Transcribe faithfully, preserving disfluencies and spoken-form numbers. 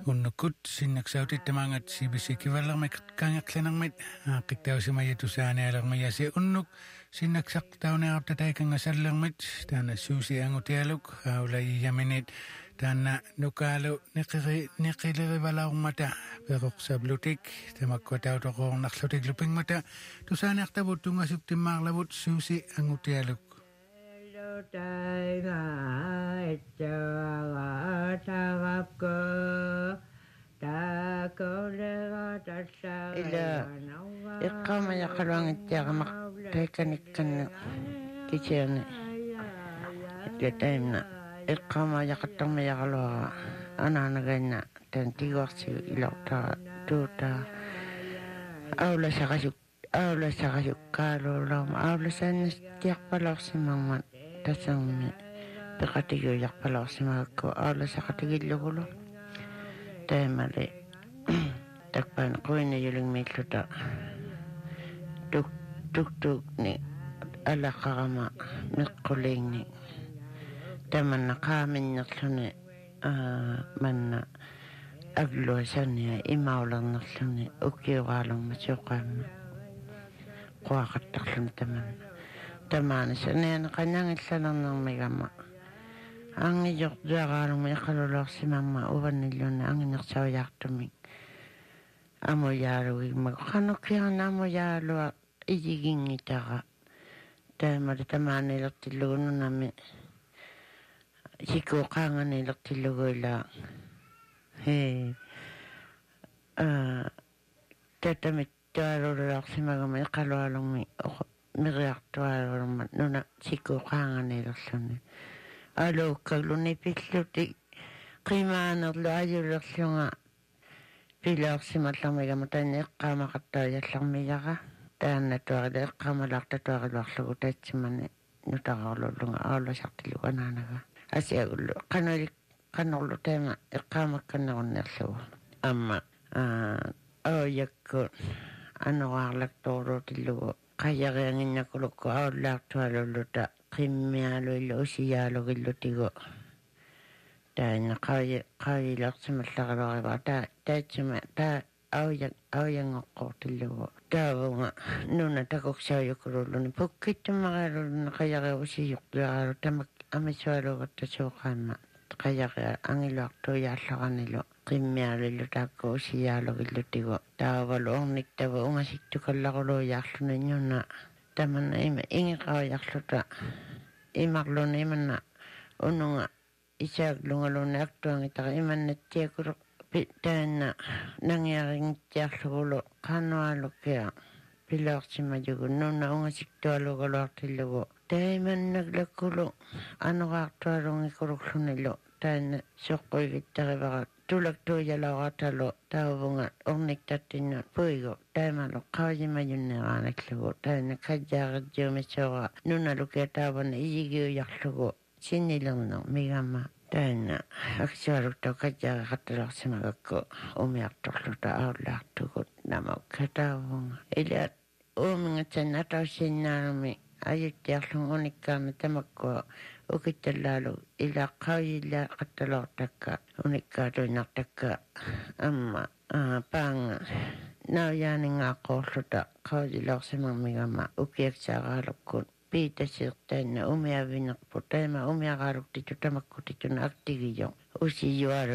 unnukut sinnaksautit tamangat si bisi kivalarmik kangaqlanarmit qittausimayatusaanialermayasi unnuk sinnaksak tauneartataikangasallermit taana suusi angutialuk aulaiyaminit taana nukaalu niqiri niqilerivalaummata peroqsablutik tamakkuatautoqornarlutik lupingmata tusaaniartavut tungasuktimmaarlavut suusi angutialuk ila iqqama yaqaluangittiaqamaq taikanikkanna kiciani atataimna iqqama yaqattarma yaqaluaqa anaanagainna tan tiguarsi ilorta tuuta aula saqasuk aula saqasuk kaaluulauma aula saannistiarpalarsimammat tasangmi peqatigu yarpalarsimagakku aula saqatigillugulu taimali takpan qoina yulingmiilluta tuk tuk tuk ni alaqarama meqqulingni tamanna qaaminnerluni manna agluasania imaulernerluni ukiuqaalumma suqaamma quaqattarlun tamanna tamaana saneana qanangillalernермигама ангиёртуарaaluma iqalulorsimamma uvannilluna anginersaujaartumik amuyaaluigma qanukiana amuyaalua ijigingitara taamali tamaanilertillugununami sikuqaanganilertilluguila he a tatamit tualulorsimagama iqalualummi miriartualulumma nuna sikuqaanganilerluni alukkagluni pilluti qimaanerlu ajullerlunga pilaarsimallarmigama taanna eqqaamaqattaajallarmigaqa taanna tuarila eqqaamalaartatuariluarlugu taatsimani nutaqarlullunga aalusartillugu anaanaga asiagullu qanuli qanorlu taama eqqaamakkannerunnerlugu amma aojakku anuaarlaktoruutillugu qayarianginnakulukku aullaartualulluta qimmiaaluillu usiyaalugillutigu taanna qayi qayilarsimallaqaluariva taa taatsima taa aujak aujangoqqortillugu taavunga nuna takuksaujukurulluni pukkittumaqalulluna qayari usiyuqtuaraalu tamak amisualugatta suuqaamma qayari angiluartuiaallaqanilu qimmiaaluillu taakku usiyaalugillutigu taavalu orniktava ungasittukallaquluiaarluni nuna tamanna ima ingiqaujarluta imarluna imanna ununga isaaglungaluna aktuangitara imannattiakulu taanna nangiaringittiarlugulu qanualukia pilaarsimajugu nuna ungasiktualugaluartillugu taimannaglakulu anuqaartualungikurullunilu taanna soqquigittarivaqa tulaktuujalauqatalu taavunga orniktattinna puigu taimalu qaujimayunneeraanaklugu taanna kajjaaqitjuumissuuqa nunalukia taavanna iyigiujarlugu sinnilerner migama taanna aksualukta kajjaaqattalarsimagakku umiartorluta aullaartugut namakka taavunga ila uumingatsan ataussinnaalumi ajuttiarlung unikkaama tamakkua ukittalaalu ila qauyilla qattaloortakka unikkaatuinartakka amma paanga naujaaningaaqoorluta qaujilorsimamigama ukiaksaaqaalukkut piitasirtaanna umiavinerpu taima umiaqaaluktittu tamakkutituna aktigiyo usiyualu